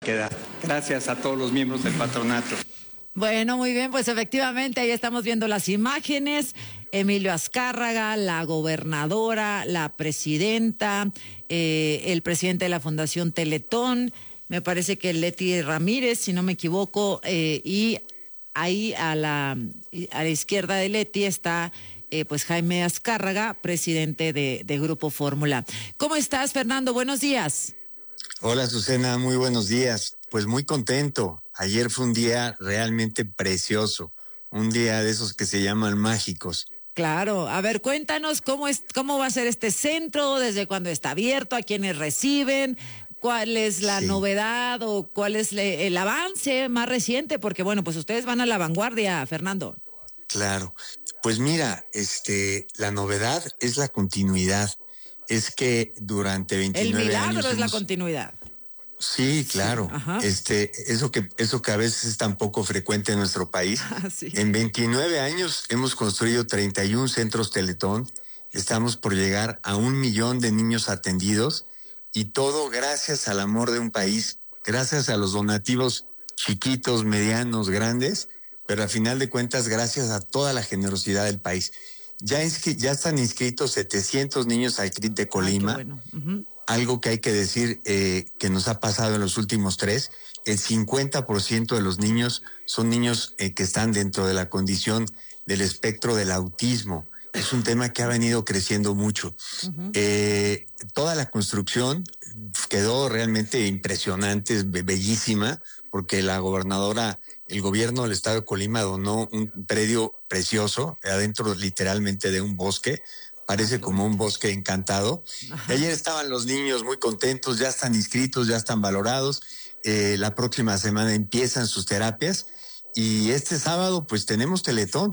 quedar. Gracias a todos los miembros del patronato. Bueno, muy bien, pues efectivamente ahí estamos viendo las imágenes. Emilio Azcárraga, la gobernadora, la presidenta, el presidente de la Fundación Teletón, me parece que Leti Ramírez, si no me equivoco, y ahí a la izquierda de Leti está pues Jaime Azcárraga, presidente de Grupo Fórmula. ¿Cómo estás, Fernando? Buenos días. Hola, Azucena, muy buenos días. Pues muy contento. Ayer fue un día realmente precioso, un día de esos que se llaman mágicos. Claro, a ver, cuéntanos cómo va a ser este centro, desde cuándo está abierto, a quiénes reciben, cuál es la novedad o cuál es el avance más reciente, porque bueno, pues ustedes van a la vanguardia, Fernando. Claro, pues mira, la novedad es la continuidad, es que durante 29 años... El milagro es la continuidad. Sí, claro. Eso que a veces es tan poco frecuente en nuestro país. Sí. En 29 años hemos construido 31 centros Teletón. Estamos por llegar a 1 millón de niños atendidos y todo gracias al amor de un país, gracias a los donativos chiquitos, medianos, grandes, pero a final de cuentas gracias a toda la generosidad del país. Ya están inscritos 700 niños al CRIT de Colima. Qué bueno. Algo que hay que decir que nos ha pasado en los últimos 3, el 50% de los niños son niños que están dentro de la condición del espectro del autismo. Es un tema que ha venido creciendo mucho. Toda la construcción quedó realmente impresionante, bellísima, porque la gobernadora, el gobierno del estado de Colima donó un predio precioso, adentro literalmente de un bosque. Parece como un bosque encantado. Ayer estaban los niños muy contentos, ya están inscritos, ya están valorados. La próxima semana empiezan sus terapias. Y este sábado, pues tenemos Teletón.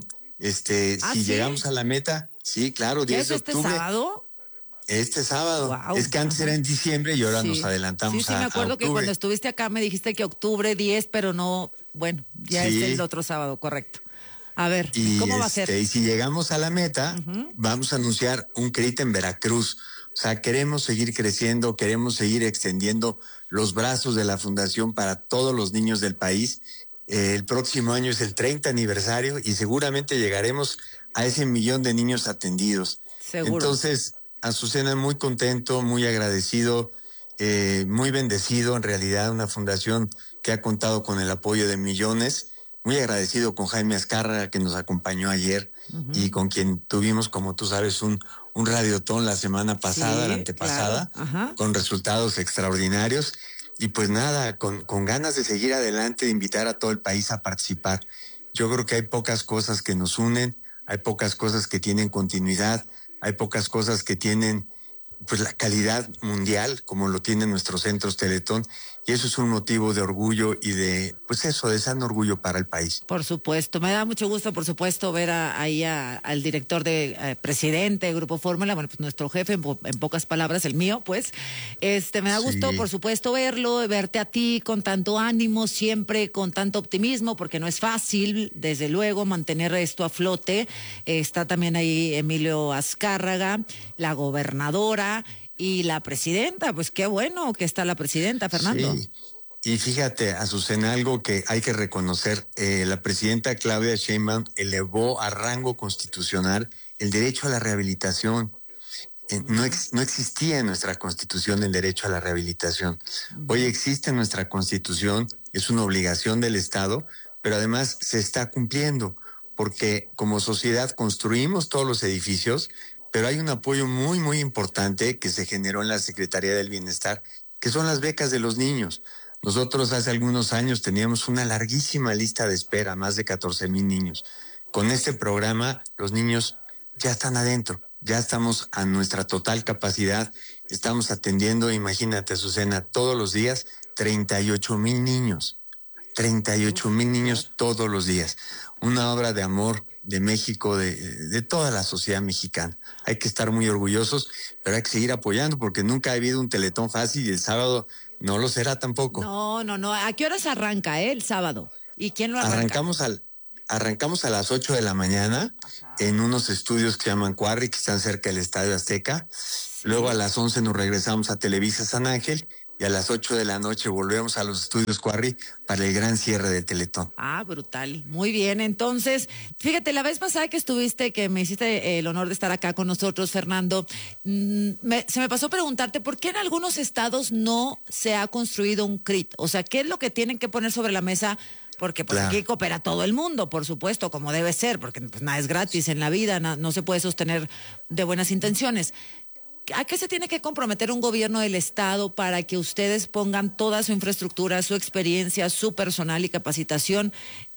Si llegamos a la meta, sí, claro, 10 de octubre. ¿Este sábado? Este sábado. Wow. Es que antes era en diciembre y ahora nos adelantamos Sí, me acuerdo que cuando estuviste acá me dijiste que octubre 10, pero no, bueno, ya es el otro sábado, correcto. A ver, ¿cómo va a ser? Y si llegamos a la meta, vamos a anunciar un CRIT en Veracruz. O sea, queremos seguir creciendo, queremos seguir extendiendo los brazos de la Fundación para todos los niños del país. El próximo año es el 30 aniversario y seguramente llegaremos a ese 1 millón de niños atendidos. Seguro. Entonces, Azucena, muy contento, muy agradecido, muy bendecido. En realidad, una fundación que ha contado con el apoyo de millones. Muy agradecido con Jaime Azcárraga, que nos acompañó ayer y con quien tuvimos, como tú sabes, un radiotón la semana pasada, la antepasada, con resultados extraordinarios. Y pues nada, con ganas de seguir adelante, de invitar a todo el país a participar. Yo creo que hay pocas cosas que nos unen, hay pocas cosas que tienen continuidad, hay pocas cosas que tienen pues la calidad mundial como lo tienen nuestros centros Teletón, y eso es un motivo de orgullo y de sano orgullo para el país. Por supuesto, me da mucho gusto, por supuesto, ver al director presidente de Grupo Fórmula, bueno, pues nuestro jefe, en pocas palabras, el mío, pues, me da gusto, por supuesto, verte a ti con tanto ánimo, siempre con tanto optimismo, porque no es fácil, desde luego, mantener esto a flote. Está también ahí Emilio Azcárraga, la gobernadora y la presidenta. Pues qué bueno que está la presidenta, Fernando. Sí. Y fíjate, Azucena, algo que hay que reconocer, la presidenta Claudia Sheinbaum elevó a rango constitucional el derecho a la rehabilitación. No existía en nuestra Constitución el derecho a la rehabilitación. Hoy existe en nuestra Constitución, es una obligación del Estado, pero además se está cumpliendo, porque como sociedad construimos todos los edificios, pero hay un apoyo muy, muy importante que se generó en la Secretaría del Bienestar, que son las becas de los niños. Nosotros hace algunos años teníamos una larguísima lista de espera, más de 14,000 niños. Con este programa, los niños ya están adentro, ya estamos a nuestra total capacidad, estamos atendiendo, imagínate, Azucena, todos los días 38,000 niños. 38,000 niños todos los días. Una obra de amor de México, de toda la sociedad mexicana. Hay que estar muy orgullosos, pero hay que seguir apoyando porque nunca ha habido un Teletón fácil y el sábado no lo será tampoco. No. ¿A qué horas arranca el sábado? ¿Y quién lo arranca? Arrancamos a las 8 de la mañana en unos estudios que se llaman Quarry, que están cerca del Estadio Azteca. Luego a las 11 nos regresamos a Televisa San Ángel y a las 8 de la noche volvemos a los estudios Quarry para el gran cierre del Teletón. Ah, brutal. Muy bien. Entonces, fíjate, la vez pasada que estuviste, que me hiciste el honor de estar acá con nosotros, Fernando, se me pasó preguntarte por qué en algunos estados no se ha construido un CRIT. O sea, ¿qué es lo que tienen que poner sobre la mesa? Porque pues Claro. aquí coopera todo el mundo, por supuesto, como debe ser, porque pues, nada es gratis en la vida, no se puede sostener de buenas intenciones. ¿A qué se tiene que comprometer un gobierno del Estado para que ustedes pongan toda su infraestructura, su experiencia, su personal y capacitación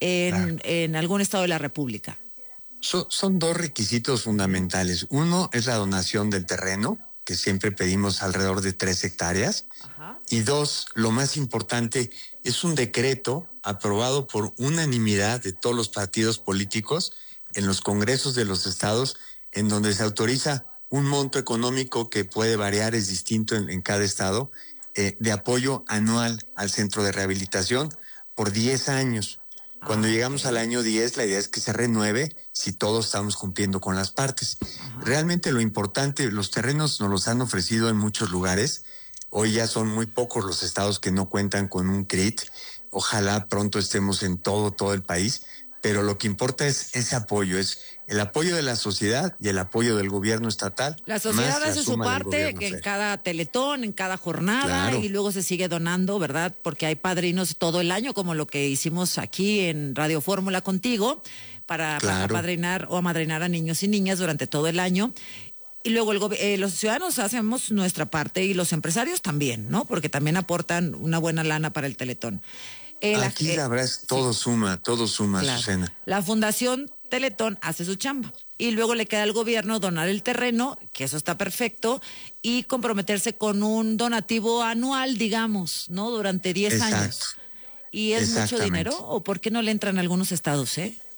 en algún estado de la República? Son dos requisitos fundamentales. Uno es la donación del terreno, que siempre pedimos alrededor de 3 hectáreas. Ajá. Y dos, lo más importante, es un decreto aprobado por unanimidad de todos los partidos políticos en los congresos de los estados, en donde se autoriza un monto económico que puede variar, es distinto en cada estado, de apoyo anual al centro de rehabilitación por 10 años. Cuando llegamos al año 10, la idea es que se renueve si todos estamos cumpliendo con las partes. Realmente lo importante, los terrenos nos los han ofrecido en muchos lugares. Hoy ya son muy pocos los estados que no cuentan con un CRIT. Ojalá pronto estemos en todo el país. Pero lo que importa es ese apoyo, es el apoyo de la sociedad y el apoyo del gobierno estatal. La sociedad hace su parte que en cada teletón, en cada jornada, Claro. y luego se sigue donando, ¿verdad? Porque hay padrinos todo el año, como lo que hicimos aquí en Radio Fórmula contigo, para apadrinar o amadrinar a niños y niñas durante todo el año. Y luego los ciudadanos hacemos nuestra parte y los empresarios también, ¿no? Porque también aportan una buena lana para el teletón. Aquí la verdad es todo suma, claro. Azucena. La Fundación Teletón hace su chamba y luego le queda al gobierno donar el terreno, que eso está perfecto, y comprometerse con un donativo anual, digamos, ¿no? Durante 10 años. ¿Y es mucho dinero o por qué no le entran a algunos estados,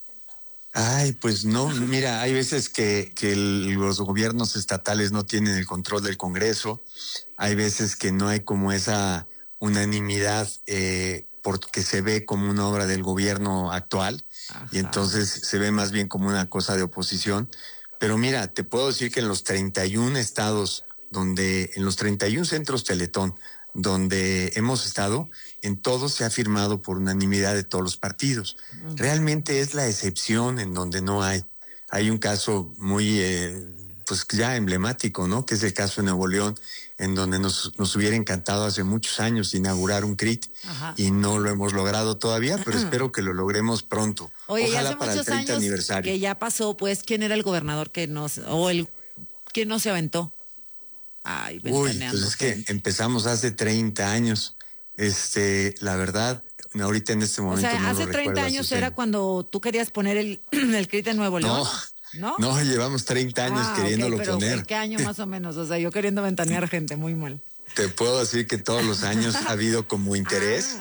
Ay, pues no, mira, hay veces que los gobiernos estatales no tienen el control del Congreso, hay veces que no hay como esa unanimidad porque se ve como una obra del gobierno actual. Ajá. Y entonces se ve más bien como una cosa de oposición. Pero mira, te puedo decir que en los 31 estados, en los 31 centros Teletón, donde hemos estado, en todos se ha firmado por unanimidad de todos los partidos. Realmente es la excepción en donde no hay. Hay un caso muy, pues ya emblemático, ¿no? Que es el caso de Nuevo León, en donde nos hubiera encantado hace muchos años inaugurar un CRIT. Ajá. Y no lo hemos logrado todavía, pero espero que lo logremos pronto. Oye, ojalá hace para el 30 años aniversario. Que ya pasó, pues, ¿quién era el gobernador quién no se aventó? Ay, pues es que empezamos hace 30 años. La verdad, ahorita en este momento. O sea, no hace lo 30 años era cuando tú querías poner el CRIT en Nuevo León. No, llevamos 30 años queriéndolo poner. ¿En qué año más o menos? O sea, yo queriendo ventanear gente, muy mal. Te puedo decir que todos los años ha habido como interés.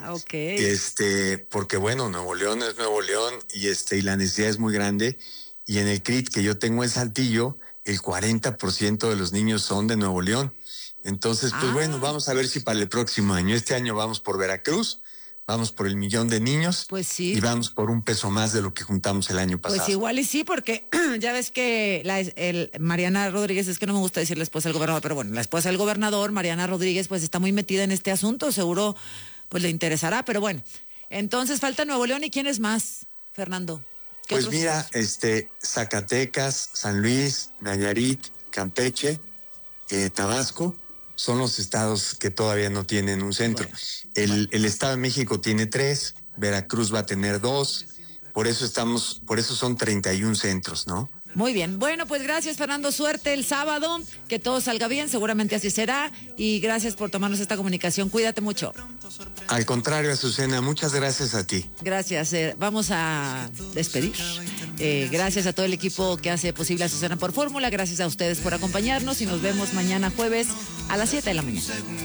Porque bueno, Nuevo León es Nuevo León y la necesidad es muy grande. Y en el CRIT que yo tengo en Saltillo, el 40% de los niños son de Nuevo León. Entonces, pues bueno, vamos a ver si para el próximo año. Este año vamos por Veracruz, vamos por el 1,000,000 de niños. Pues sí. Y vamos por un peso más de lo que juntamos el año pasado. Pues igual y sí, porque ya ves que Mariana Rodríguez, es que no me gusta decir la esposa del gobernador, pero bueno, la esposa del gobernador, Mariana Rodríguez, pues está muy metida en este asunto, seguro pues le interesará, pero bueno. Entonces falta Nuevo León, ¿y quién es más, Fernando? Pues mira, Zacatecas, San Luis, Nayarit, Campeche, Tabasco, son los estados que todavía no tienen un centro. Bueno, el Estado de México tiene 3, Veracruz va a tener 2, por eso son 31 centros, ¿no? Muy bien, bueno, pues gracias, Fernando, suerte el sábado, que todo salga bien, seguramente así será, y gracias por tomarnos esta comunicación, cuídate mucho. Al contrario, Azucena, muchas gracias a ti. Gracias, vamos a despedir. Gracias a todo el equipo que hace posible Azucena por Fórmula, gracias a ustedes por acompañarnos y nos vemos mañana jueves a las 7 de la mañana.